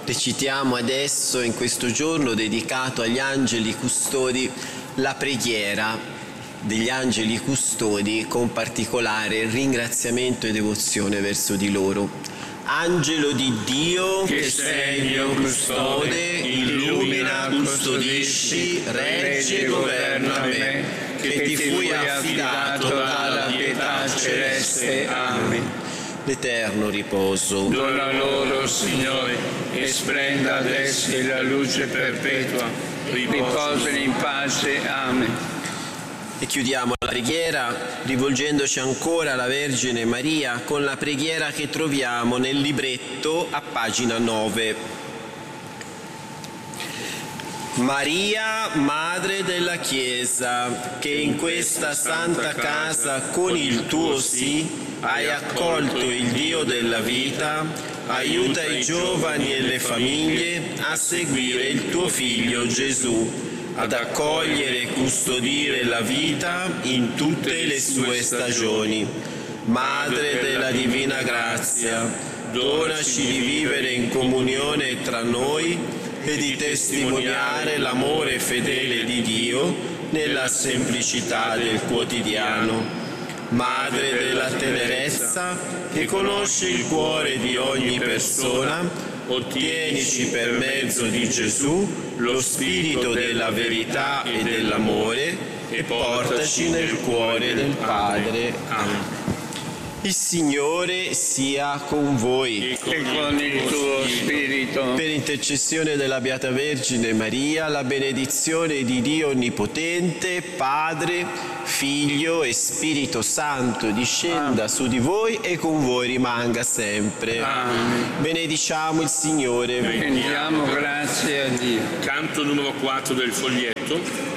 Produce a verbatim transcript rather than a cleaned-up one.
Recitiamo adesso, in questo giorno dedicato agli angeli custodi, la preghiera degli angeli custodi, con particolare ringraziamento e devozione verso di loro. Angelo di Dio, che sei mio custode, illumina, custodisci, regge e governa me, che ti fui affidato dalla pietà celeste. Amen. L'eterno riposo. Dona loro, Signore, e splenda ad essi la luce perpetua. Riposano in pace. Amen. E chiudiamo la preghiera rivolgendoci ancora alla Vergine Maria con la preghiera che troviamo nel libretto a pagina nove. Maria, Madre della Chiesa, che in questa santa casa con il tuo sì hai accolto il Dio della vita, aiuta i giovani e le famiglie a seguire il tuo Figlio Gesù, ad accogliere e custodire la vita in tutte le sue stagioni. Madre della Divina Grazia, donaci di vivere in comunione tra noi e di testimoniare l'amore fedele di Dio nella semplicità del quotidiano. Madre della tenerezza, che conosce il cuore di ogni persona, ottienici per mezzo di Gesù lo spirito della verità e dell'amore e portaci nel cuore del Padre. Amen. Il Signore sia con voi. E con il tuo spirito. Per intercessione della Beata Vergine Maria, la benedizione di Dio Onnipotente, Padre, Figlio e Spirito Santo discenda su di voi e con voi rimanga sempre. Amen. Benediciamo il Signore. Rendiamo grazie a Dio. Canto numero quattro del foglietto.